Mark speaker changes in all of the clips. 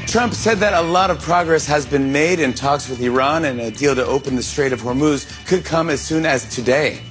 Speaker 1: Trump said that a lot of progress has been made in talks with Iran, and a deal to open the Strait of Hormuz could come as soon as today.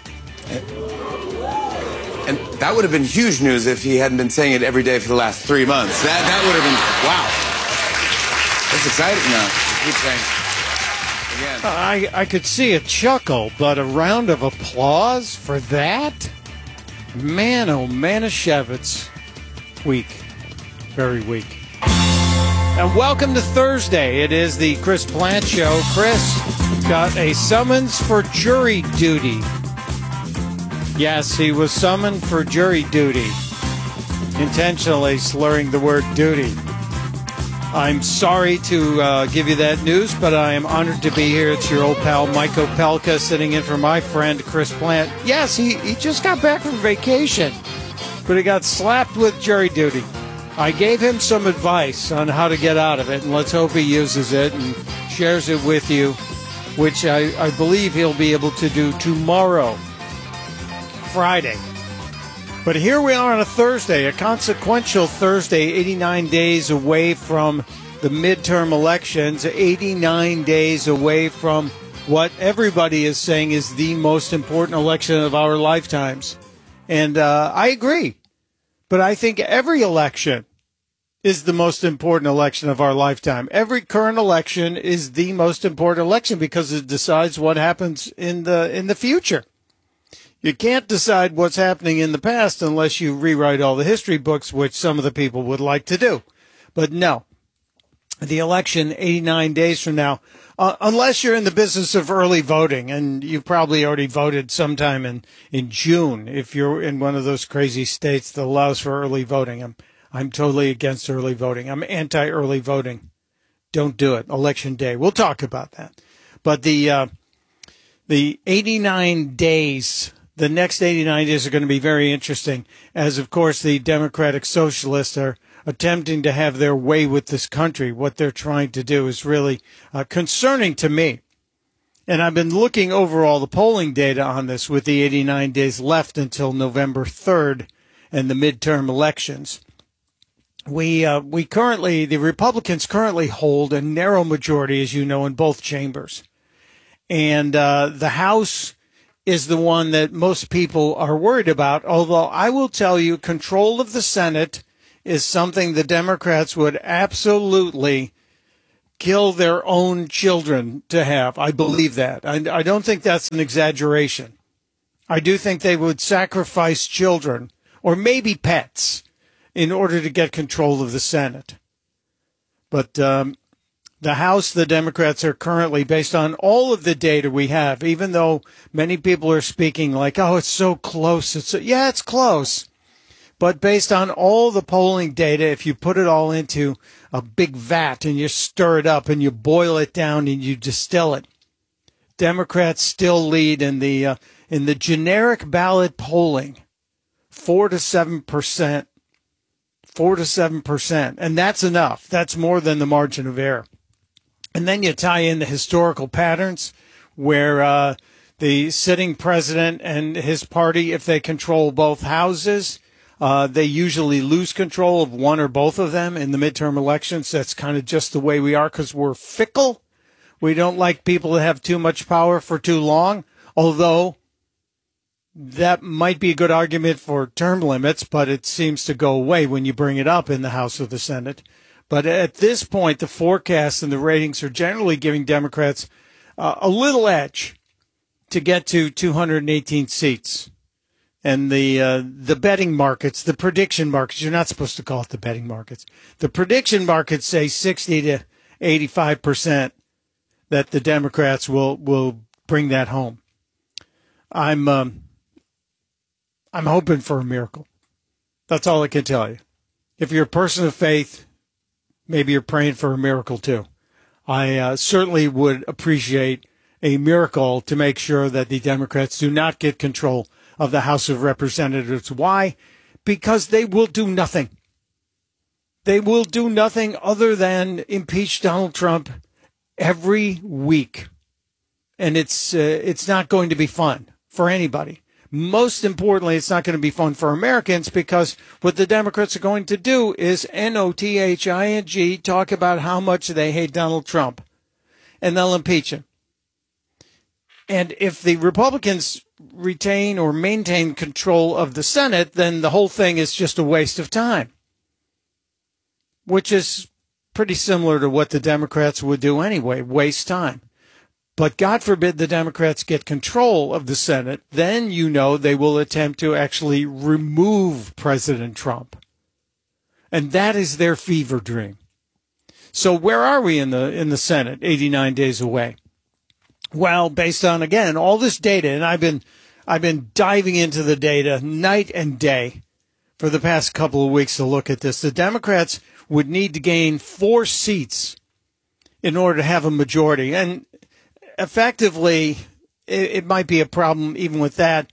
Speaker 1: And that would have been huge news if he hadn't been saying it every day for the last 3 months. That would have been, wow. That's exciting now. Keep saying again.
Speaker 2: I could see a chuckle, but a round of applause for that? Man, oh, Manischewitz. Weak. Very weak. And welcome to Thursday. It is the Chris Plante Show. Chris got a summons for jury duty. Yes, he was summoned for jury duty. Intentionally slurring the word duty. I'm sorry to give you that news, but I am honored to be here. It's your old pal, Mike Opelka, sitting in for my friend, Chris Plante. Yes, he just got back from vacation, but he got slapped with jury duty. I gave him some advice on how to get out of it, and let's hope he uses it and shares it with you, which I believe he'll be able to do tomorrow, Friday. But here we are on a Thursday, a consequential Thursday, 89 days away from the midterm elections, 89 days away from what everybody is saying is the most important election of our lifetimes. And I agree. But I think every election is the most important election of our lifetime. Every current election is the most important election because it decides what happens in the future. You can't decide what's happening in the past unless you rewrite all the history books, which some of the people would like to do. But no, the election 89 days from now, unless you're in the business of early voting, and you probably already voted sometime in June, if you're in one of those crazy states that allows for early voting. I'm totally against early voting. I'm anti-early voting. Don't do it. Election day. We'll talk about that. But the 89 days, the next 89 days are going to be very interesting, as, of course, the Democratic Socialists are attempting to have their way with this country. What they're trying to do is really concerning to me. And I've been looking over all the polling data on this with the 89 days left until November 3rd and the midterm elections. We currently, the Republicans currently hold a narrow majority, as you know, in both chambers. And the House is the one that most people are worried about, although I will tell you control of the Senate is something the Democrats would absolutely kill their own children to have. I believe that. I don't think that's an exaggeration. I do think they would sacrifice children or maybe pets in order to get control of the Senate. But the House, the Democrats are currently, based on all of the data we have, even though many people are speaking like, oh, it's so close. It's close. But based on all the polling data, if you put it all into a big vat and you stir it up and you boil it down and you distill it, Democrats still lead in the generic ballot polling, 4 to 7%. 4 to 7%. And that's enough. That's more than the margin of error. And then you tie in the historical patterns where the sitting president and his party, if they control both houses, they usually lose control of one or both of them in the midterm elections. That's kind of just the way we are because we're fickle. We don't like people that have too much power for too long, although that might be a good argument for term limits, but it seems to go away when you bring it up in the House or the Senate. But at this point, the forecasts and the ratings are generally giving Democrats a little edge to get to 218 seats. And the betting markets, the prediction markets, you're not supposed to call it the betting markets. The prediction markets say 60 to 85% that the Democrats will bring that home. I'm hoping for a miracle. That's all I can tell you. If you're a person of faith, maybe you're praying for a miracle too. I certainly would appreciate a miracle to make sure that the Democrats do not get control of the House of Representatives. Why? Because they will do nothing. They will do nothing other than impeach Donald Trump every week. And it's not going to be fun for anybody. Most importantly, it's not going to be fun for Americans because what the Democrats are going to do is NOTHING, talk about how much they hate Donald Trump, and they'll impeach him. And if the Republicans retain or maintain control of the Senate, then the whole thing is just a waste of time, which is pretty similar to what the Democrats would do anyway, waste time. But God forbid the Democrats get control of the Senate, then you know they will attempt to actually remove President Trump. And that is their fever dream. So where are we in the Senate, 89 days away? Well, based on, again, all this data, and I've been diving into the data night and day for the past couple of weeks to look at this. The Democrats would need to gain 4 seats in order to have a majority. And effectively, it might be a problem even with that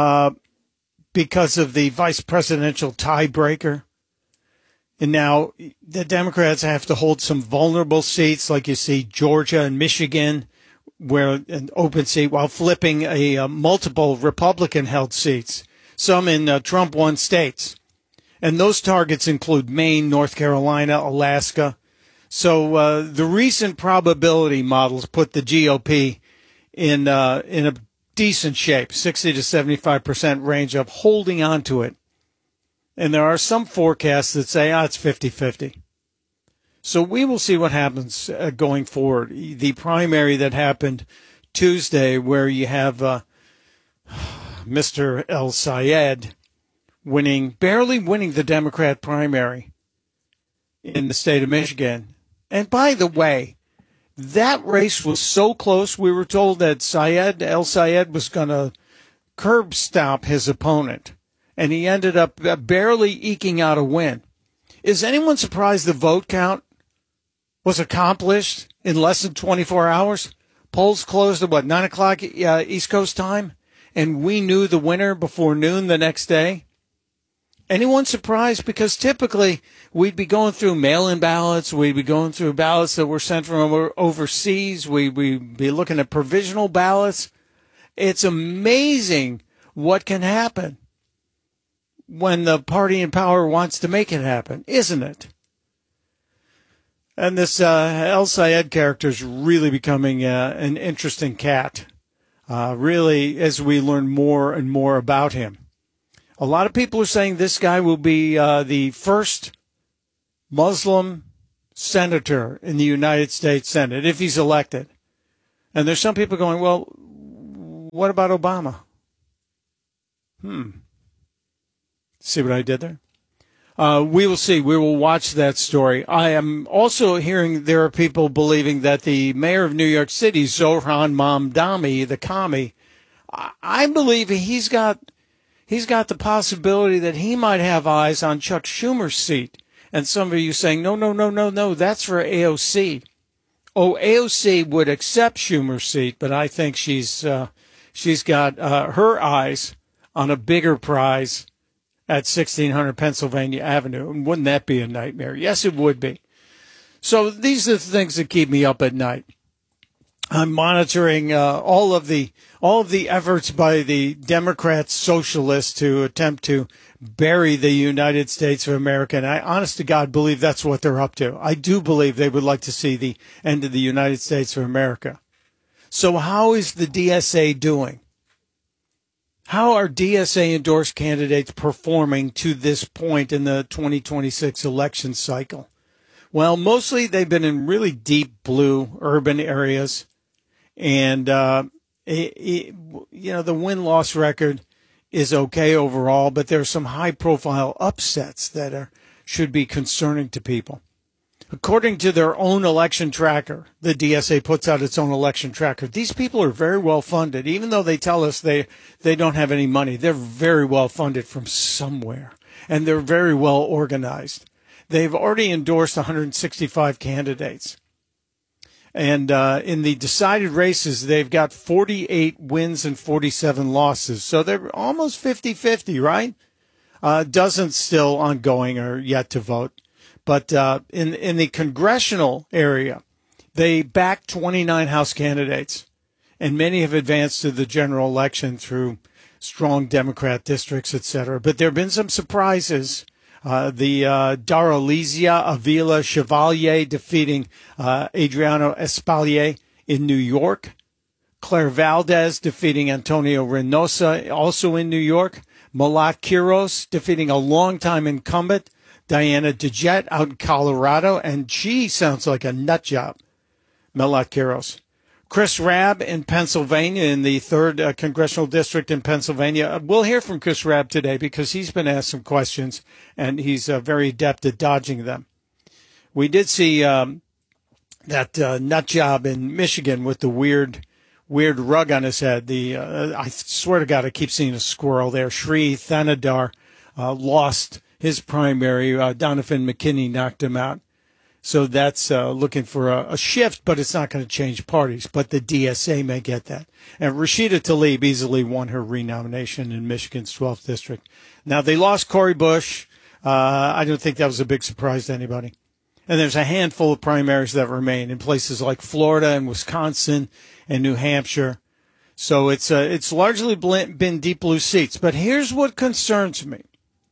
Speaker 2: because of the vice presidential tiebreaker. And now the Democrats have to hold some vulnerable seats, like you see Georgia and Michigan, where an open seat, while flipping a multiple Republican-held seats, some in Trump-won states. And those targets include Maine, North Carolina, Alaska. So the recent probability models put the GOP in a decent shape, 60 to 75% range of holding on to it. And there are some forecasts that say, it's 50-50. So we will see what happens going forward. The primary that happened Tuesday, where you have Mr. El Sayed barely winning the Democrat primary in the state of Michigan. And by the way, that race was so close, we were told that El Sayed was going to curb stomp his opponent. And he ended up barely eking out a win. Is anyone surprised the vote count was accomplished in less than 24 hours? Polls closed at 9 o'clock East Coast time? And we knew the winner before noon the next day? Anyone surprised? Because typically we'd be going through mail-in ballots. We'd be going through ballots that were sent from overseas. We'd be looking at provisional ballots. It's amazing what can happen when the party in power wants to make it happen, isn't it? And this El Sayed character is really becoming an interesting cat, really, as we learn more and more about him. A lot of people are saying this guy will be the first Muslim senator in the United States Senate, if he's elected. And there's some people going, well, what about Obama? See what I did there? We will see. We will watch that story. I am also hearing there are people believing that the mayor of New York City, Zohran Mamdani, the commie, I believe he's got the possibility that he might have eyes on Chuck Schumer's seat. And some of you saying, no, that's for AOC. Oh, AOC would accept Schumer's seat, but I think she's got her eyes on a bigger prize at 1600 Pennsylvania Avenue. And wouldn't that be a nightmare? Yes, it would be. So these are the things that keep me up at night. I'm monitoring all of the efforts by the Democrat socialists to attempt to bury the United States of America. And I, honest to God, believe that's what they're up to. I do believe they would like to see the end of the United States of America. So how is the DSA doing? How are DSA-endorsed candidates performing to this point in the 2026 election cycle? Well, mostly they've been in really deep blue urban areas. And, the win-loss record is okay overall, but there are some high-profile upsets that should be concerning to people. According to their own election tracker, the DSA puts out its own election tracker. These people are very well funded. Even though they tell us they don't have any money, they're very well funded from somewhere, and they're very well organized. They've already endorsed 165 candidates. And in the decided races, they've got 48 wins and 47 losses. So they're almost 50-50, right? Dozens still ongoing or yet to vote. But in the congressional area, they backed 29 House candidates, and many have advanced to the general election through strong Democrat districts, etc. But there have been some surprises. The Daralizia Avila Chevalier defeating Adriano Espalier in New York. Claire Valdez defeating Antonio Reynosa, also in New York. Malat Quiros defeating a longtime incumbent, Diana DeJet, out in Colorado. And she sounds like a nut job, Malat Quiros. Chris Rabb in Pennsylvania, in the 3rd Congressional District in Pennsylvania. We'll hear from Chris Rabb today because he's been asked some questions, and he's very adept at dodging them. We did see that nut job in Michigan with the weird rug on his head. I swear to God, I keep seeing a squirrel there. Sri Thanadar lost his primary. Donovan McKinney knocked him out. So that's looking for a shift, but it's not going to change parties. But the DSA may get that. And Rashida Tlaib easily won her renomination in Michigan's 12th district. Now, they lost Cori Bush. I don't think that was a big surprise to anybody. And there's a handful of primaries that remain in places like Florida and Wisconsin and New Hampshire. So it's largely been deep blue seats. But here's what concerns me.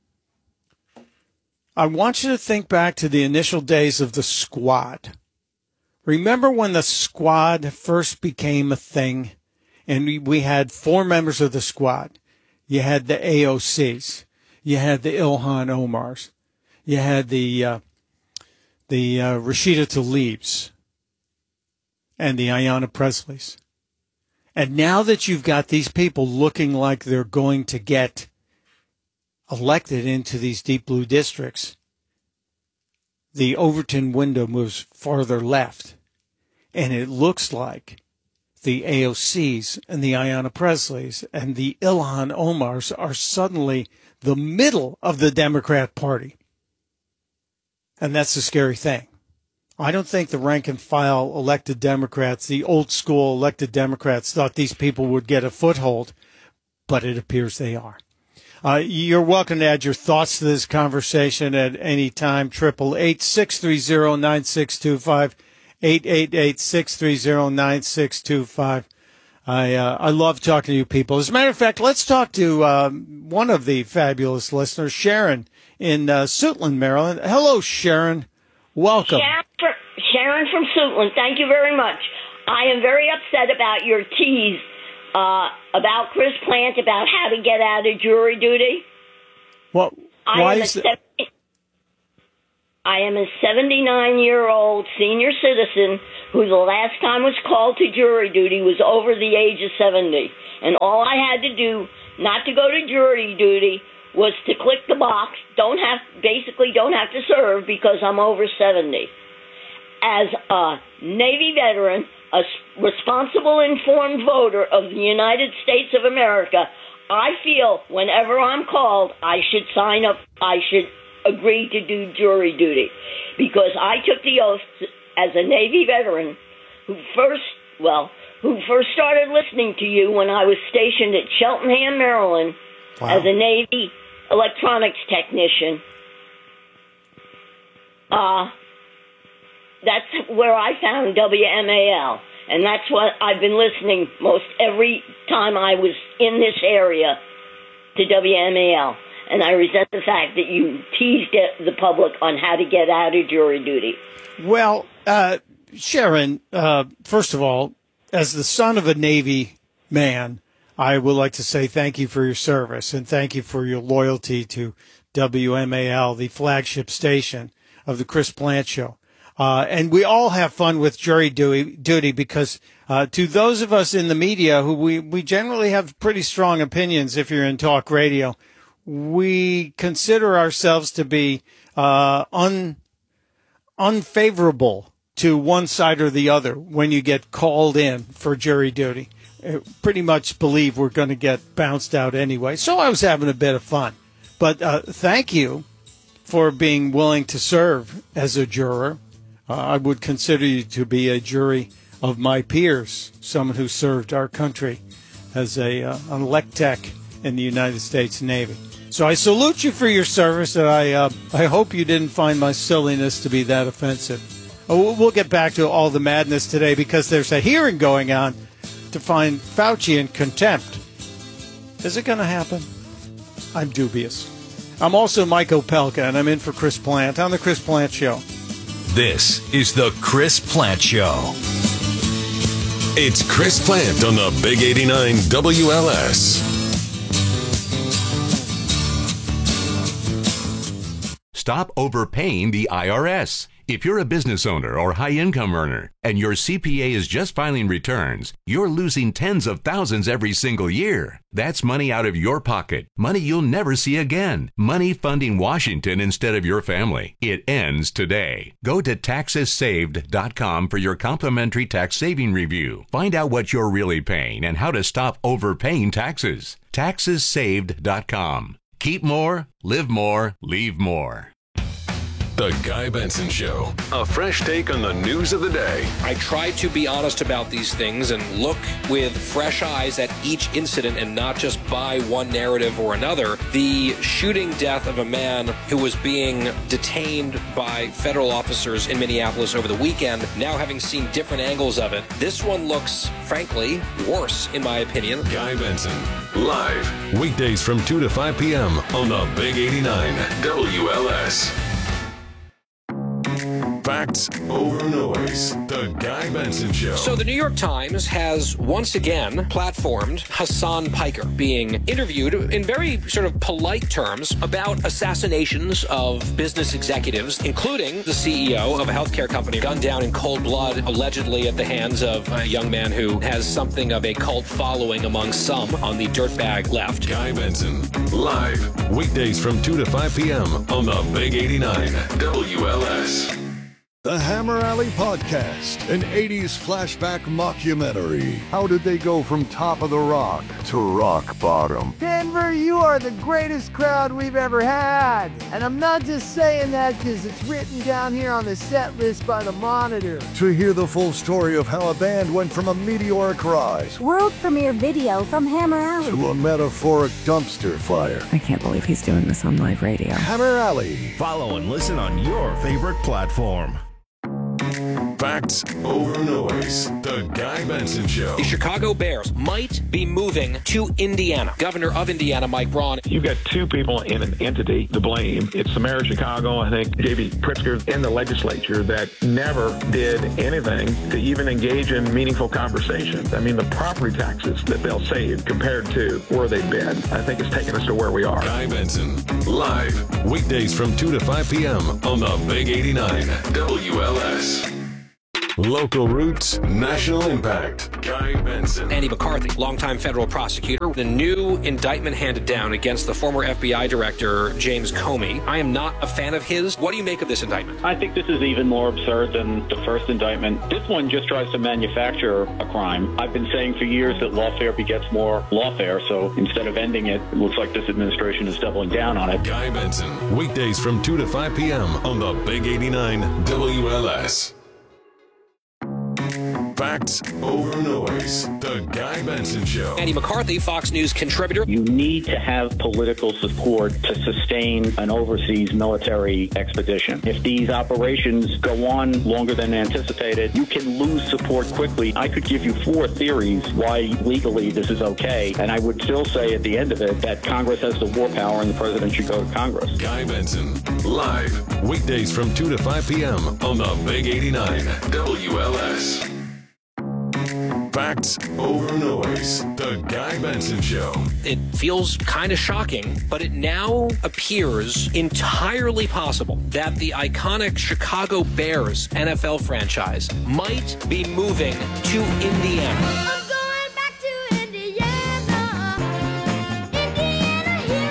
Speaker 2: I want you to think back to the initial days of the Squad. Remember when the Squad first became a thing and we had 4 members of the Squad? You had the AOCs. You had the Ilhan Omars. You had the Rashida Tlaibs and the Ayanna Presleys. And now that you've got these people looking like they're going to get elected into these deep blue districts, the Overton window moves farther left. And it looks like the AOCs and the Ayanna Presleys and the Ilhan Omars are suddenly the middle of the Democrat Party. And that's a scary thing. I don't think the rank and file elected Democrats, the old school elected Democrats, thought these people would get a foothold, but it appears they are. You're welcome to add your thoughts to this conversation at any time. 888-630-9625, 888-630-9625. I love talking to you people. As a matter of fact, let's talk to one of the fabulous listeners, Sharon, in Suitland, Maryland. Hello, Sharon. Welcome.
Speaker 3: Sharon from Suitland. Thank you very much. I am very upset about your tease about Chris Plante about how to get out of jury duty.
Speaker 2: Well, why is that?
Speaker 3: I am a 79-year-old senior citizen who the last time was called to jury duty was over the age of 70. And all I had to do not to go to jury duty was to click the box, don't have to serve because I'm over 70. As a Navy veteran, a responsible, informed voter of the United States of America, I feel whenever I'm called, I should sign up, I should agree to do jury duty. Because I took the oath as a Navy veteran who first started listening to you when I was stationed at Cheltenham, Maryland, as a Navy electronics technician. That's where I found WMAL, and that's what I've been listening most every time I was in this area to WMAL. And I resent the fact that you teased the public on how to get out of jury duty.
Speaker 2: Well, Sharon, first of all, as the son of a Navy man, I would like to say thank you for your service and thank you for your loyalty to WMAL, the flagship station of the Chris Plante Show. And we all have fun with jury duty because to those of us in the media who we generally have pretty strong opinions if you're in talk radio, we consider ourselves to be unfavorable to one side or the other when you get called in for jury duty. Pretty much believe we're going to get bounced out anyway. So I was having a bit of fun. But thank you for being willing to serve as a juror. I would consider you to be a jury of my peers, someone who served our country as an elect tech in the United States Navy. So I salute you for your service, and I hope you didn't find my silliness to be that offensive. We'll get back to all the madness today because there's a hearing going on to find Fauci in contempt Is it going to happen? I'm dubious. I'm also Mike Opelka, and I'm in for Chris Plant on The Chris Plant Show.
Speaker 4: This is The Chris Plant Show.
Speaker 5: It's Chris Plant on the Big 89 WLS.
Speaker 6: Stop overpaying the IRS. If you're a business owner or high-income earner and your CPA is just filing returns, you're losing tens of thousands every single year. That's money out of your pocket, money you'll never see again, money funding Washington instead of your family. It ends today. Go to taxessaved.com for your complimentary tax saving review. Find out what you're really paying and how to stop overpaying taxes. Taxessaved.com. Keep more, live more, leave more.
Speaker 5: The Guy Benson Show. A fresh take on the news of the day.
Speaker 7: I try to be honest about these things and look with fresh eyes at each incident and not just buy one narrative or another. The shooting death of a man who was being detained by federal officers in Minneapolis over the weekend, now having seen different angles of it, this one looks, frankly, worse, in my opinion.
Speaker 5: Guy Benson, live, weekdays from 2 to 5 p.m. on the Big 89 WLS. Facts over noise. The Guy Benson Show.
Speaker 7: So the New York Times has once again platformed Hassan Piker being interviewed in very sort of polite terms about assassinations of business executives, including the CEO of a healthcare company gunned down in cold blood, allegedly at the hands of a young man who has something of a cult following among some on the dirtbag left.
Speaker 5: Guy Benson, live, weekdays from 2 to 5 p.m. on the Big 89 WLS.
Speaker 8: The Hammer Alley Podcast, an 80s flashback mockumentary. How did they go from top of the rock to rock bottom?
Speaker 9: Denver, you are the greatest crowd we've ever had. And I'm not just saying that because it's written down here on the set list by the Monitor.
Speaker 8: To hear the full story of how a band went from a meteoric rise,
Speaker 10: world premiere video from Hammer Alley,
Speaker 8: to a metaphoric dumpster fire.
Speaker 11: I can't believe he's doing this on live radio.
Speaker 8: Hammer Alley.
Speaker 12: Follow and listen on your favorite platform.
Speaker 5: Facts over noise. The Guy Benson Show.
Speaker 7: The Chicago Bears might be moving to Indiana. Governor of Indiana, Mike Braun.
Speaker 13: You've got two people in an entity to blame. It's the mayor of Chicago, I think, J.B. Pritzker, and the legislature that never did anything to even engage in meaningful conversations. I mean, the property taxes that they'll save compared to where they've been, I think it's taken us to where we are.
Speaker 5: Guy Benson, live, weekdays from 2 to 5 p.m. on the Big 89 WLS. Local roots, national impact. Guy Benson.
Speaker 7: Andy McCarthy, longtime federal prosecutor. The new indictment handed down against the former FBI director, James Comey. I am not a fan of his. What do you make of this indictment?
Speaker 14: I think this is even more absurd than the first indictment. This one just tries to manufacture a crime. I've been saying for years that lawfare begets more lawfare, so instead of ending it, it looks like this administration is doubling down on it.
Speaker 5: Guy Benson, weekdays from 2 to 5 p.m. on the Big 89 WLS. Facts over noise. The Guy Benson Show.
Speaker 7: Andy McCarthy, Fox News contributor.
Speaker 14: You need to have political support to sustain an overseas military expedition. If these operations go on longer than anticipated, you can lose support quickly. I could give you 4 theories why legally this is okay, and I would still say at the end of it that Congress has the war power and the president should go to Congress.
Speaker 5: Guy Benson, live, weekdays from 2 to 5 p.m. on the Big 89 WLS. Facts over noise. The Guy Benson Show.
Speaker 7: It feels kind of shocking, but it now appears entirely possible that the iconic Chicago Bears NFL franchise might be moving to Indiana.
Speaker 10: I'm going back to Indiana. Indiana, here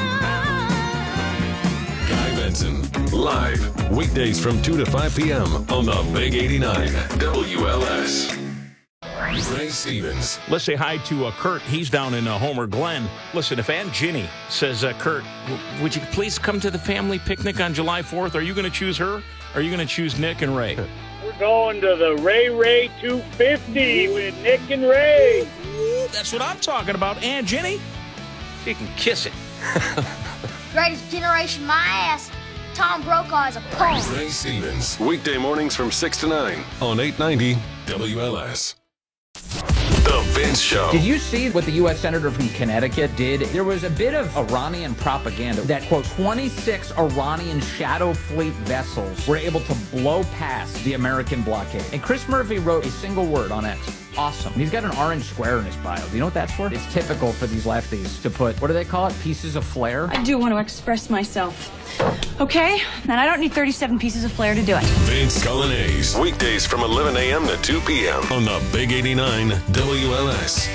Speaker 10: I come.
Speaker 5: Guy Benson, live, weekdays from 2 to 5 p.m. on the Big 89 WLS. Ray Stevens.
Speaker 12: Let's say hi to Kurt. He's down in Homer Glen. Listen, if Aunt Ginny says, Kurt, would you please come to the family picnic on July 4th? Are you going to choose her? Or are you going to choose Nick and Ray?
Speaker 15: We're going to the Ray 250 with Nick and Ray.
Speaker 12: Ooh, that's what I'm talking about. Aunt Ginny, she can kiss it.
Speaker 10: Greatest generation, my ass. Tom Brokaw is a punk.
Speaker 5: Ray Stevens. Weekday mornings from 6 to 9 on 890 WLS. The Vince Show.
Speaker 16: Did you see what the U.S. Senator from Connecticut did? There was a bit of Iranian propaganda that, quote, 26 Iranian shadow fleet vessels were able to blow past the American blockade. And Chris Murphy wrote a single word on X. Awesome. He's got an orange square in his bio. Do you know what that's for? It's typical for these lefties to put, what do they call it? Pieces of flair?
Speaker 17: I do want to express myself. Okay? And I don't need 37 pieces of flair to do it.
Speaker 5: Vince Colonnese. Weekdays from 11 a.m. to 2 p.m. on the Big 89 WLS.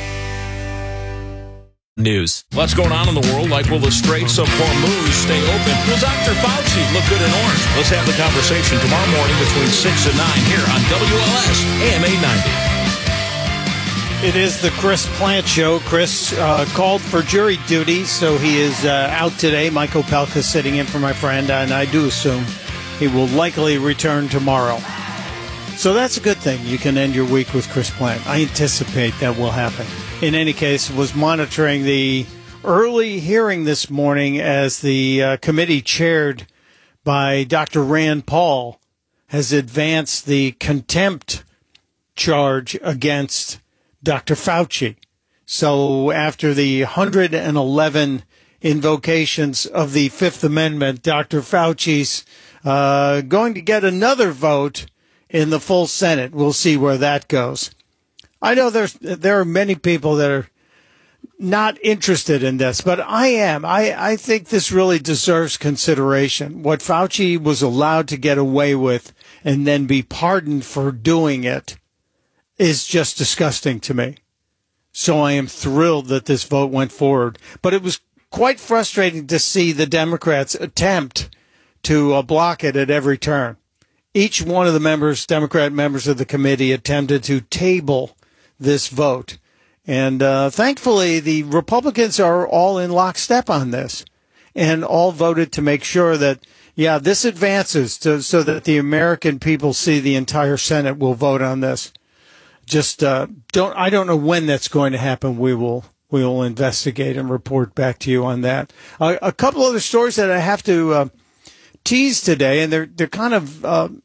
Speaker 12: News. What's going on in the world? Like, will the Straits of Hormuz stay open? Will Dr. Fauci look good in orange? Let's have the conversation tomorrow morning between 6 and 9 here on WLS AM 890.
Speaker 2: It is the Chris Plant Show. Chris called for jury duty, so he is out today. Michael Pelka sitting in for my friend, and I do assume he will likely return tomorrow. So that's a good thing. You can end your week with Chris Plant. I anticipate that will happen. In any case, was monitoring the early hearing this morning as the committee chaired by Dr. Rand Paul has advanced the contempt charge against Dr. Fauci. So after the 111 invocations of the Fifth Amendment, Dr. Fauci's going to get another vote in the full Senate. We'll see where that goes. I know there are many people that are not interested in this, but I am. I think this really deserves consideration. What Fauci was allowed to get away with and then be pardoned for doing it is just disgusting to me. So I am thrilled that this vote went forward. But it was quite frustrating to see the Democrats attempt to block it at every turn. Each one of the Democrat members of the committee attempted to table this vote. And thankfully, the Republicans are all in lockstep on this and all voted to make sure that, yeah, this advances so that the American people see the entire Senate will vote on this. Just I don't know when that's going to happen. We will investigate and report back to you on that. A couple other stories that I have to tease today, and they're kind of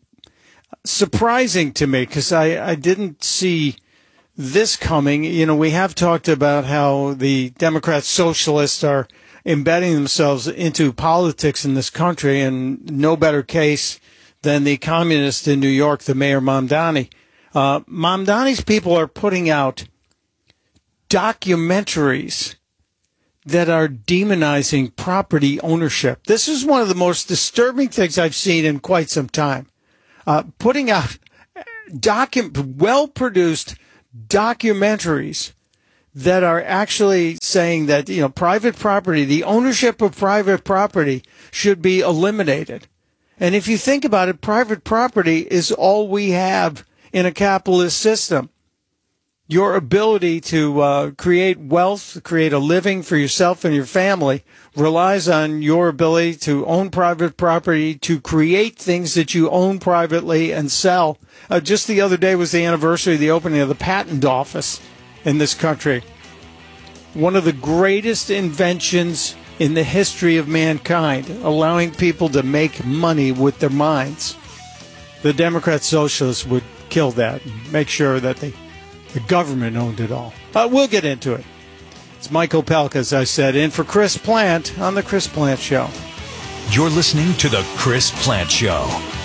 Speaker 2: surprising to me because I didn't see this coming. You know, we have talked about how the Democrat socialists are embedding themselves into politics in this country, and no better case than the communist in New York, the Mayor Mamdani. Mamdani's people are putting out documentaries that are demonizing property ownership. This is one of the most disturbing things I've seen in quite some time. Putting out well-produced documentaries that are actually saying that, you know, private property, the ownership of private property should be eliminated. And if you think about it, private property is all we have in a capitalist system. Your ability to create wealth, create a living for yourself and your family relies on your ability to own private property, to create things that you own privately and sell. Just the other day was the anniversary of the opening of the patent office in this country. One of the greatest inventions in the history of mankind, allowing people to make money with their minds. The Democrat socialists would kill that and make sure that the government owned it all. We'll get into it. It's Michael Pelka, as I said, in for Chris Plant on The Chris Plant Show.
Speaker 4: You're listening to The Chris Plant Show.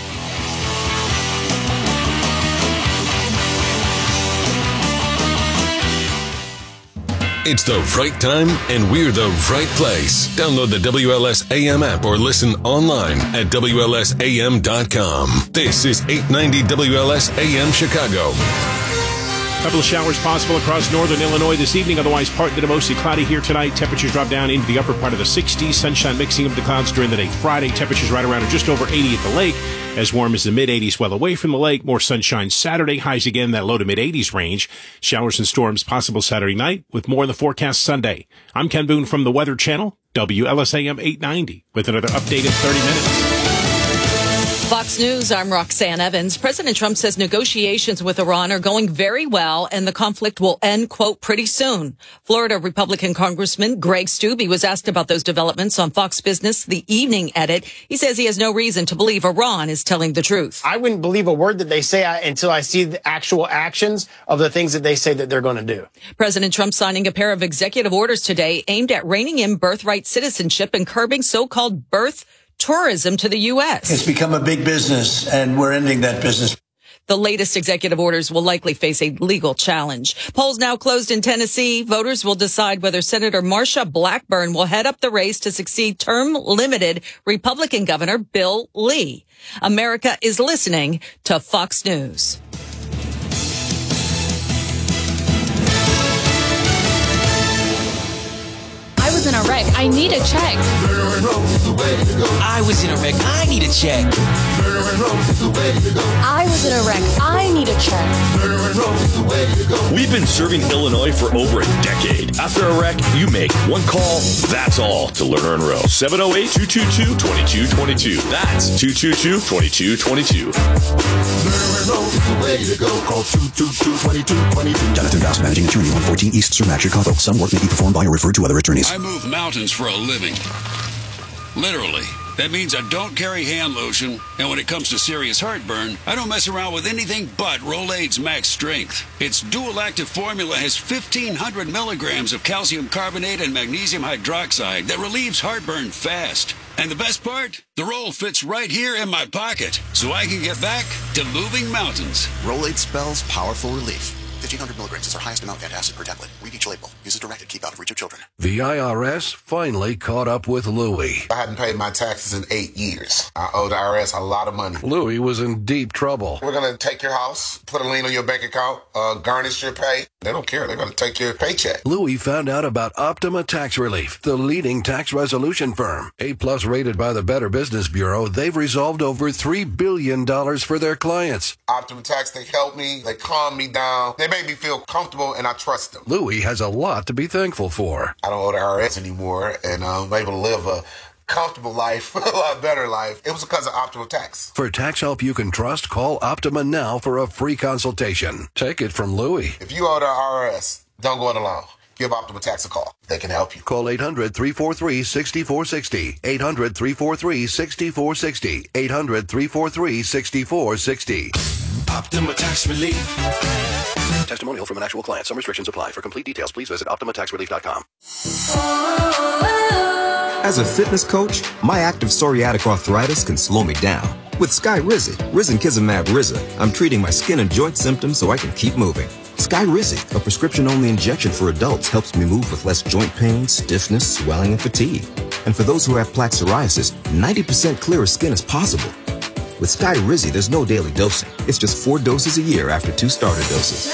Speaker 5: It's the right time, and we're the right place. Download the WLS AM app or listen online at WLSAM.com. This is 890 WLS AM Chicago.
Speaker 18: Couple of showers possible across northern Illinois this evening, otherwise partly to mostly cloudy here tonight. Temperatures drop down into the upper part of the 60s. Sunshine mixing up the clouds during the day. Friday, temperatures right around or just over 80 at the lake. As warm as the mid-80s well away from the lake. More sunshine Saturday. Highs again, that low to mid-80s range. Showers and storms possible Saturday night with more in the forecast Sunday. I'm Ken Boone from the Weather Channel, WLSAM 890, with another updated 30 minutes.
Speaker 19: Fox News, I'm Roxanne Evans. President Trump says negotiations with Iran are going very well and the conflict will end, quote, pretty soon. Florida Republican Congressman Greg Steube was asked about those developments on Fox Business, the evening edit. He says he has no reason to believe Iran is telling the truth.
Speaker 20: I wouldn't believe a word that they say until I see the actual actions of the things that they say that they're going to do.
Speaker 19: President Trump signing a pair of executive orders today aimed at reining in birthright citizenship and curbing so-called birth tourism to the U.S.
Speaker 21: It's become a big business, and we're ending that business.
Speaker 19: The latest executive orders will likely face a legal challenge. Polls now closed in Tennessee. Voters will decide whether Senator Marsha Blackburn will head up the race to succeed term-limited Republican Governor Bill Lee. America is listening to Fox News.
Speaker 22: I was in a wreck. I need a check.
Speaker 23: I was in a wreck. I need a check.
Speaker 22: I was in a wreck. I need a check.
Speaker 24: We've been serving Illinois for over a decade. After a wreck, you make one call, that's all, to Lerner and Rowe. 708-222-2222. That's 222-2222.
Speaker 25: Call 222-2222. Jonathan Voss, Managing Attorney, 114 East Cermak, Chicago. Some work may be performed by or referred to other attorneys.
Speaker 26: I move mountains for a living. Literally. That means I don't carry hand lotion, and when it comes to serious heartburn, I don't mess around with anything but Rolaids Max Strength. Its dual-active formula has 1,500 milligrams of calcium carbonate and magnesium hydroxide that relieves heartburn fast. And the best part? The roll fits right here in my pocket, so I can get back to moving mountains.
Speaker 25: Rolaids spells powerful relief. 1,500 milligrams is our highest amount of antacid per tablet. Read each label. Use as directed. Keep out of reach of children.
Speaker 27: The IRS finally caught up with Louie.
Speaker 28: I hadn't paid my taxes in 8 years. I owe the IRS a lot of money.
Speaker 27: Louie was in deep trouble.
Speaker 28: We're going to take your house, put a lien on your bank account, garnish your pay. They don't care. They're going to take your paycheck.
Speaker 27: Louie found out about Optima Tax Relief, the leading tax resolution firm. A-plus rated by the Better Business Bureau, they've resolved over $3 billion for their clients.
Speaker 28: Optima Tax, they help me. They calm me down. They make me feel comfortable, and I trust them.
Speaker 27: Louie has a lot to be thankful for.
Speaker 28: I don't owe the IRS anymore, and I'm able to live a comfortable life, a lot better life. It was because of Optima Tax.
Speaker 27: For tax help you can trust, call Optima now for a free consultation. Take it from Louie.
Speaker 28: If you owe the IRS, don't go it alone. Give Optima Tax a call. They can help you.
Speaker 27: Call 800-343-6460. 800-343-6460. 800-343-6460.
Speaker 25: Optima Tax Relief.
Speaker 27: Testimonial from an actual client. Some restrictions apply. For complete details, please visit OptimaTaxRelief.com.
Speaker 29: As a fitness coach, my active psoriatic arthritis can slow me down. With Skyrizi, Risankizumab Riza, I'm treating my skin and joint symptoms so I can keep moving. Skyrizi, a prescription-only injection for adults, helps me move with less joint pain, stiffness, swelling, and fatigue. And for those who have plaque psoriasis, 90% clearer skin is possible. With Skyrizi, there's no daily dosing. It's just 4 doses a year after 2 starter doses.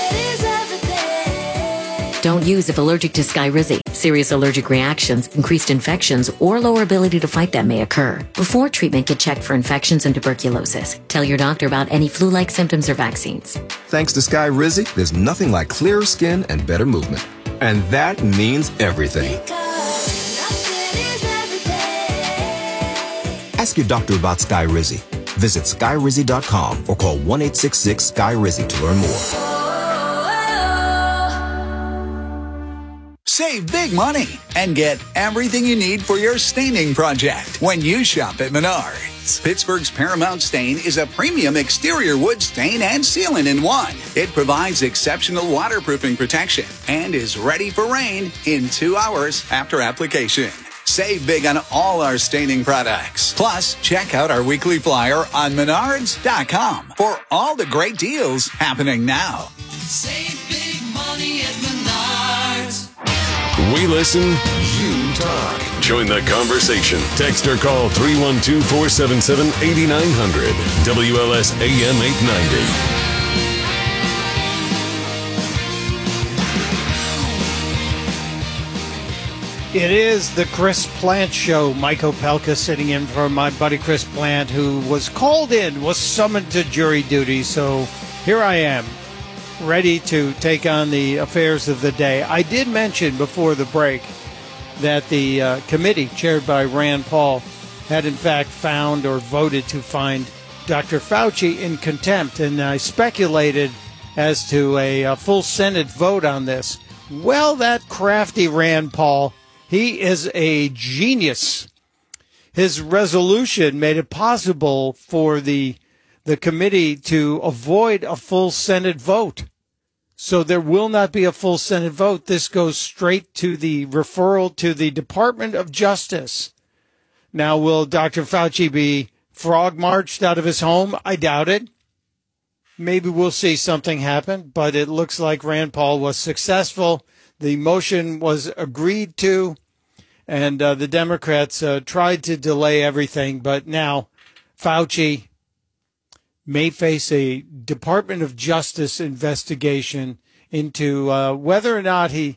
Speaker 30: Don't use if allergic to Skyrizi. Serious allergic reactions, increased infections, or lower ability to fight them may occur. Before treatment, get checked for infections and tuberculosis. Tell your doctor about any flu-like symptoms or vaccines.
Speaker 29: Thanks to Skyrizi, there's nothing like clearer skin and better movement. And that means everything. Ask your doctor about Skyrizi. Visit Skyrizi.com or call 1-866-SKY-RIZI to learn more.
Speaker 31: Save big money and get everything you need for your staining project when you shop at Menards. Pittsburgh's Paramount Stain is a premium exterior wood stain and sealant in one. It provides exceptional waterproofing protection and is ready for rain in 2 hours after application. Save big on all our staining products. Plus, check out our weekly flyer on Menards.com for all the great deals happening now.
Speaker 25: Save big money at Menards.
Speaker 5: We listen, you talk. Join the conversation. Text or call 312-477-8900. WLS AM 890.
Speaker 2: It is the Chris Plant Show. Mike Opelka sitting in for my buddy Chris Plant, who was called in, was summoned to jury duty. So here I am, ready to take on the affairs of the day. I did mention before the break that the committee chaired by Rand Paul had in fact found or voted to find Dr. Fauci in contempt. And I speculated as to a full Senate vote on this. Well, that crafty Rand Paul, he is a genius. His resolution made it possible for the committee to avoid a full Senate vote. So there will not be a full Senate vote. This goes straight to the referral to the Department of Justice. Now, will Dr. Fauci be frog marched out of his home? I doubt it. Maybe we'll see something happen, but it looks like Rand Paul was successful. The motion was agreed to, and the Democrats tried to delay everything, but now Fauci may face a Department of Justice investigation into whether or not he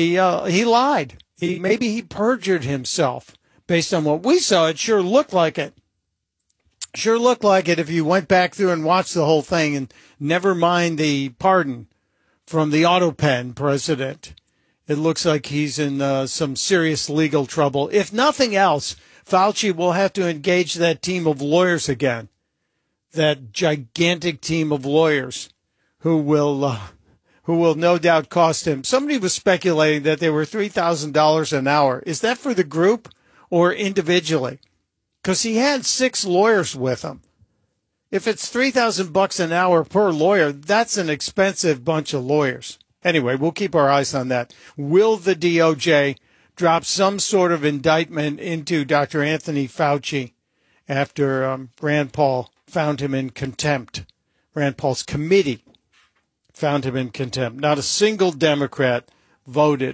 Speaker 2: lied. Maybe he perjured himself. Based on what we saw, it sure looked like it. Sure looked like it if you went back through and watched the whole thing, and never mind the pardon from the AutoPen president. It looks like he's in some serious legal trouble. If nothing else, Fauci will have to engage that team of lawyers again. That gigantic team of lawyers who will no doubt cost him. Somebody was speculating that they were $3,000 an hour. Is that for the group or individually? Because he had 6 lawyers with him. If it's $3,000 an hour per lawyer, that's an expensive bunch of lawyers. Anyway, we'll keep our eyes on that. Will the DOJ drop some sort of indictment into Dr. Anthony Fauci after Rand Paul found him in contempt? Rand Paul's committee found him in contempt. Not a single Democrat voted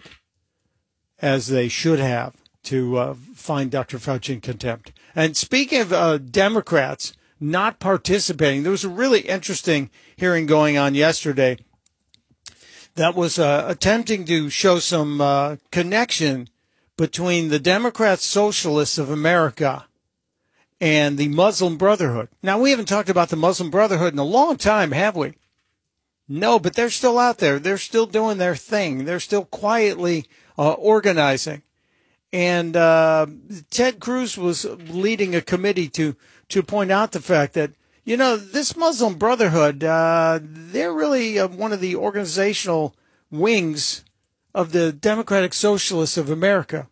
Speaker 2: as they should have to find Dr. Fauci in contempt. And speaking of Democrats not participating, there was a really interesting hearing going on yesterday that was attempting to show some connection between the Democrat Socialists of America and the Muslim Brotherhood. Now, we haven't talked about the Muslim Brotherhood in a long time, have we? No, but they're still out there. They're still doing their thing. They're still quietly organizing. And Ted Cruz was leading a committee to point out the fact that, you know, this Muslim Brotherhood, they're really one of the organizational wings of the Democratic Socialists of America.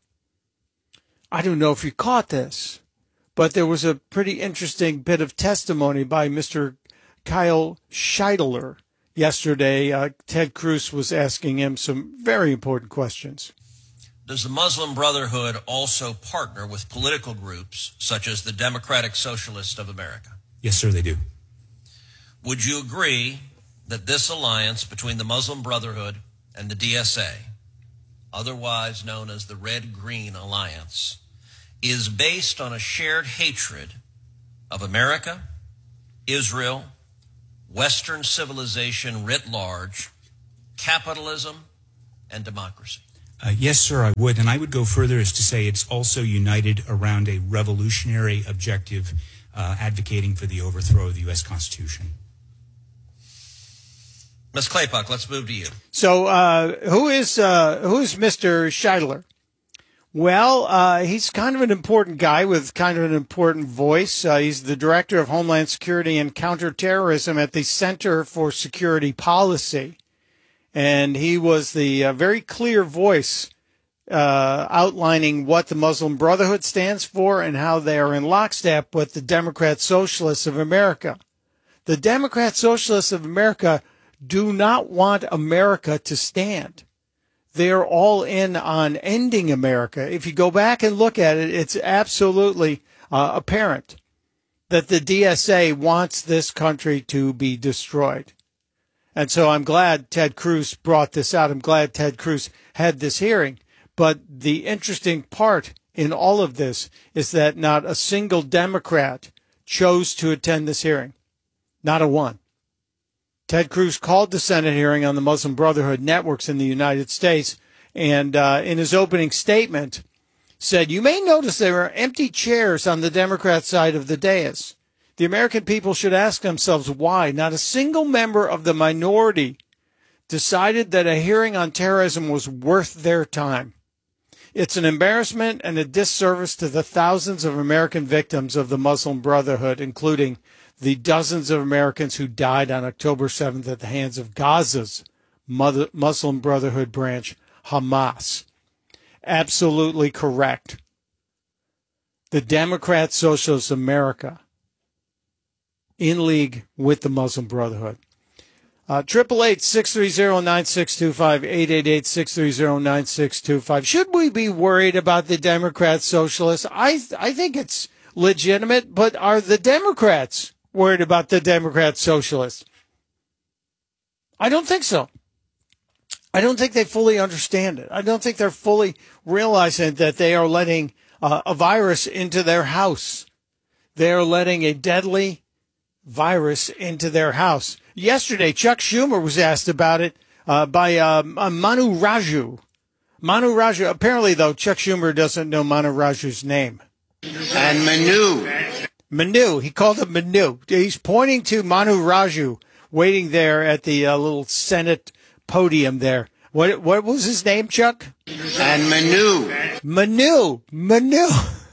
Speaker 2: I don't know if you caught this, but there was a pretty interesting bit of testimony by Mr. Kyle Scheidler yesterday. Ted Cruz was asking him some very important questions.
Speaker 1: Does the Muslim Brotherhood also partner with political groups such as the Democratic Socialists of America?
Speaker 3: Yes, sir, they do.
Speaker 1: Would you agree that this alliance between the Muslim Brotherhood and the DSA, otherwise known as the Red-Green Alliance, is based on a shared hatred of America, Israel, Western civilization writ large, capitalism, and democracy?
Speaker 3: Yes, sir, I would. And I would go further as to say it's also united around a revolutionary objective advocating for the overthrow of the U.S. Constitution.
Speaker 1: Ms. Claypock, let's move to you.
Speaker 2: So who is Mr. Scheidler? Well, he's kind of an important guy with kind of an important voice. He's the Director of Homeland Security and Counterterrorism at the Center for Security Policy. And he was the very clear voice outlining what the Muslim Brotherhood stands for and how they are in lockstep with the Democrat Socialists of America. The Democrat Socialists of America do not want America to stand. They're all in on ending America. If you go back and look at it, it's absolutely apparent that the DSA wants this country to be destroyed. And so I'm glad Ted Cruz brought this out. I'm glad Ted Cruz had this hearing. But the interesting part in all of this is that not a single Democrat chose to attend this hearing. Not a one. Ted Cruz called the Senate hearing on the Muslim Brotherhood networks in the United States, and in his opening statement said, "You may notice there are empty chairs on the Democrat side of the dais. The American people should ask themselves why not a single member of the minority decided that a hearing on terrorism was worth their time. It's an embarrassment and a disservice to the thousands of American victims of the Muslim Brotherhood, including the dozens of Americans who died on October 7th at the hands of Gaza's Muslim Brotherhood branch, Hamas. Absolutely correct. The Democrat Socialist America in league with the Muslim Brotherhood. 888-630-9625, 888-630-9625. Should we be worried about the Democrat Socialists? I think it's legitimate, but are the Democrats worried about the Democrat Socialists? I don't think so. I don't think they fully understand it. I don't think they're fully realizing that they are letting a virus into their house. They are letting a deadly virus into their house. Yesterday, Chuck Schumer was asked about it by Manu Raju. Manu Raju, apparently, though, Chuck Schumer doesn't know Manu Raju's name.
Speaker 21: And Manu.
Speaker 2: Manu. He called him Manu. He's pointing to Manu Raju, waiting there at the little Senate podium there. What was his name, Chuck?
Speaker 21: And Manu.
Speaker 2: Manu.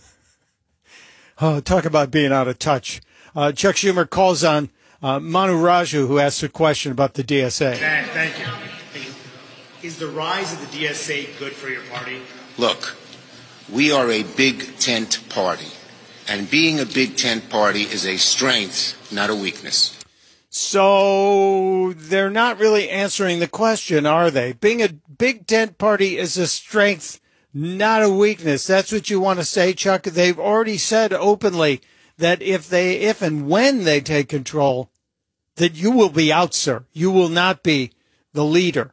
Speaker 2: Oh, talk about being out of touch. Chuck Schumer calls on Manu Raju, who asked a question about the DSA.
Speaker 6: Thank you. Is the rise of the DSA good for your party?
Speaker 21: Look, we are a big tent party, and being a big tent party is a strength, not a weakness.
Speaker 2: So they're not really answering the question, are they? Being a big tent party is a strength, not a weakness. That's what you want to say, Chuck? They've already said openly that if and when they take control, that you will be out, sir. You will not be the leader,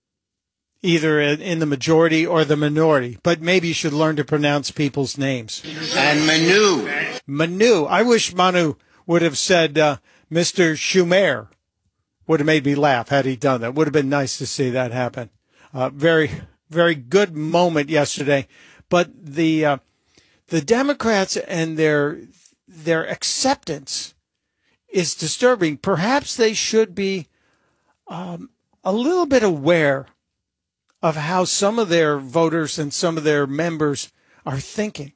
Speaker 2: either in the majority or the minority. But maybe you should learn to pronounce people's names.
Speaker 21: And Manu.
Speaker 2: Manu. I wish Manu would have said Mr. Schumer. Would have made me laugh had he done that. Would have been nice to see that happen. Very, very good moment yesterday. But the Democrats and their acceptance is disturbing. Perhaps they should be a little bit aware of how some of their voters and some of their members are thinking.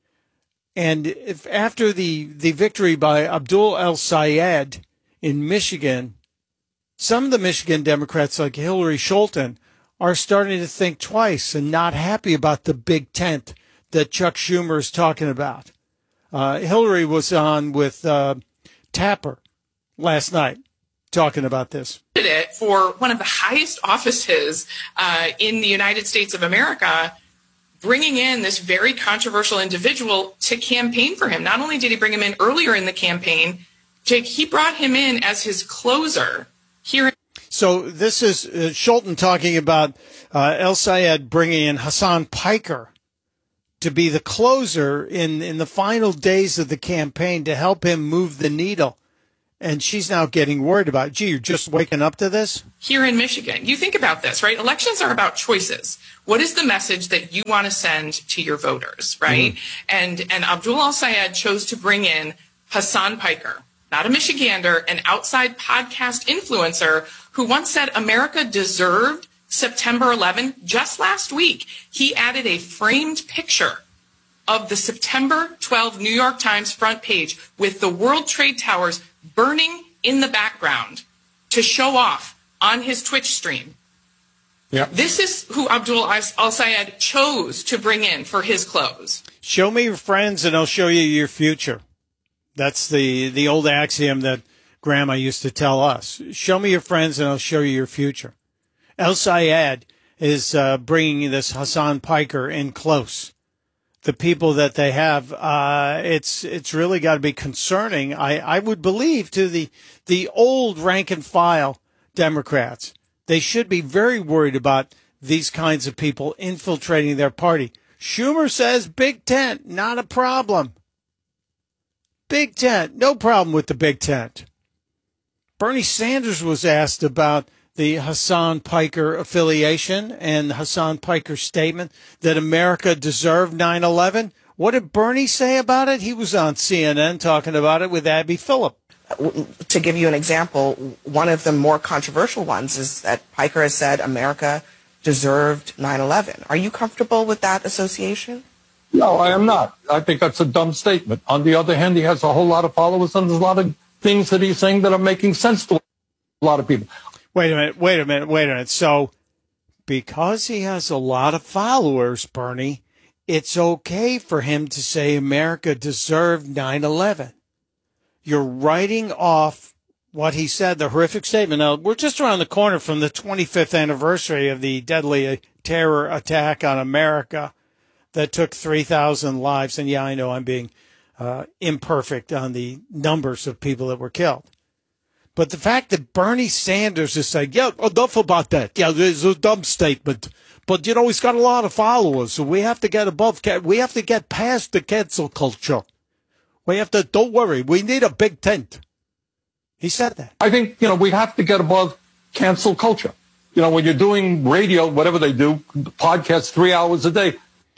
Speaker 2: And if after the victory by Abdul El-Sayed in Michigan, some of the Michigan Democrats like Hillary Scholten are starting to think twice and not happy about the big tent that Chuck Schumer is talking about. Hillary was on with Tapper last night talking about this.
Speaker 7: It for one of the highest offices in the United States of America, bringing in this very controversial individual to campaign for him. Not only did he bring him in earlier in the campaign, Jake, he brought him in as his closer here.
Speaker 2: So this is Scholten talking about El-Sayed bringing in Hassan Piker to be the closer in the final days of the campaign to help him move the needle. And she's now getting worried about, gee, you're just waking up to this?
Speaker 7: Here in Michigan. You think about this, right? Elections are about choices. What is the message that you want to send to your voters, right? Mm-hmm. And Abdul El-Sayed chose to bring in Hassan Piker, not a Michigander, an outside podcast influencer who once said America deserved September 11. Just last week, he added a framed picture of the September 12 New York Times front page with the World Trade Towers burning in the background to show off on his Twitch stream.
Speaker 18: Yep.
Speaker 7: This is who Abdul El-Sayed chose to bring in for his close.
Speaker 2: Show me your friends and I'll show you your future. That's the old axiom that Grandma used to tell us. Show me your friends and I'll show you your future. El-Sayed is bringing this Hassan Piker in close. The people that they have, it's really got to be concerning. I would believe to the old rank and file Democrats. They should be very worried about these kinds of people infiltrating their party. Schumer says big tent, not a problem. Big tent, no problem with the big tent. Bernie Sanders was asked about the Hassan Piker affiliation and Hassan Piker's statement that America deserved 9/11. What did Bernie say about it? He was on CNN talking about it with Abby Phillip.
Speaker 8: To give you an example, one of the more controversial ones is that Piker has said America
Speaker 4: deserved 9/11. Are you comfortable with that association?
Speaker 8: No, I am not. I think that's a dumb statement. On the other hand, he has a whole lot of followers, and there's a lot of things that he's saying that are making sense to a lot of people.
Speaker 2: Wait a minute. So, because he has a lot of followers, Bernie, it's okay for him to say America deserved 9/11. You're writing off what he said, the horrific statement. Now, we're just around the corner from the 25th anniversary of the deadly terror attack on America that took 3,000 lives. And yeah, I know I'm being imperfect on the numbers of people that were killed. But the fact that Bernie Sanders is saying, yeah, enough about that. Yeah, it's a dumb statement. But, you know, he's got a lot of followers, so we have to get past the cancel culture. We have to, don't worry, we need a big tent. He said that.
Speaker 8: I think, you know, we have to get above cancel culture. You know, when you're doing radio, whatever they do, podcasts 3 hours a day.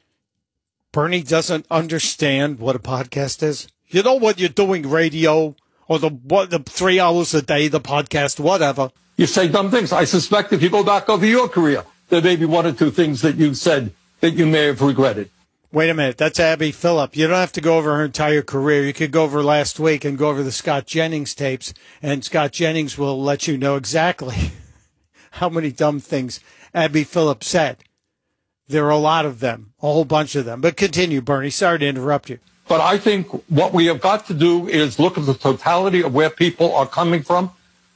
Speaker 2: Bernie doesn't understand what a podcast is. You know, when you're doing radio or the 3 hours a day, the podcast, whatever.
Speaker 8: You say dumb things. I suspect if you go back over your career, there may be one or two things that you said that you may have regretted.
Speaker 2: Wait a minute. That's Abby Phillip. You don't have to go over her entire career. You could go over last week and go over the Scott Jennings tapes, and Scott Jennings will let you know exactly how many dumb things Abby Phillip said. There are a lot of them, a whole bunch of them. But continue, Bernie. Sorry to interrupt you.
Speaker 8: But I think what we have got to do is look at the totality of where people are coming from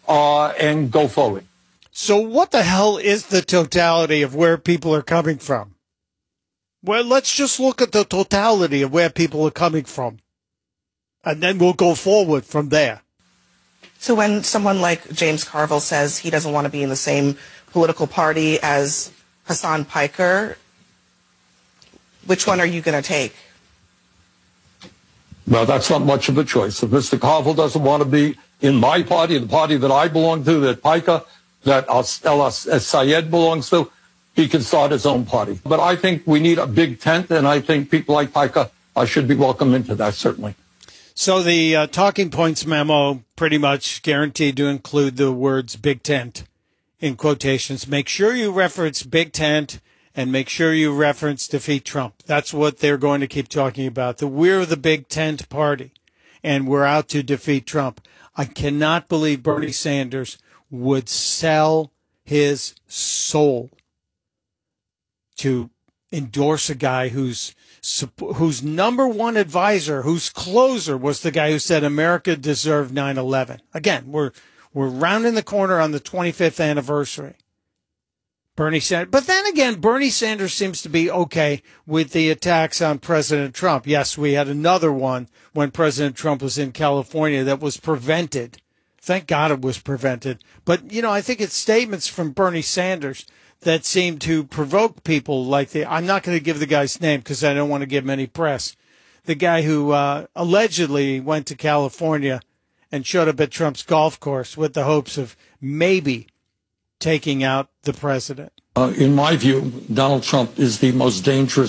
Speaker 8: and go forward.
Speaker 2: So what the hell is the totality of where people are coming from? Well, let's just look at the totality of where people are coming from, and then we'll go forward from there.
Speaker 4: So when someone like James Carville says he doesn't want to be in the same political party as Hassan Piker, which one are you going to take?
Speaker 8: Well, that's not much of a choice. If Mr. Carville doesn't want to be in my party, the party that I belong to, that Piker, that El Sayed belongs to, he can start his own party. But I think we need a big tent, and I think people like Piker should be welcome into that, certainly.
Speaker 2: So the talking points memo pretty much guaranteed to include the words big tent in quotations. Make sure you reference big tent and make sure you reference defeat Trump. That's what they're going to keep talking about. We're the big tent party, and we're out to defeat Trump. I cannot believe Bernie Sanders would sell his soul to endorse a guy whose number one advisor, whose closer was the guy who said America deserved 9/11. Again, we're rounding the corner on the 25th anniversary. Bernie Sanders. But then again, Bernie Sanders seems to be okay with the attacks on President Trump. Yes, we had another one when President Trump was in California that was prevented. Thank God it was prevented. But, you know, I think it's statements from Bernie Sanders that seem to provoke people like I'm not going to give the guy's name because I don't want to give him any press. The guy who allegedly went to California and showed up at Trump's golf course with the hopes of maybe taking out the president.
Speaker 8: In my view, Donald Trump is the most dangerous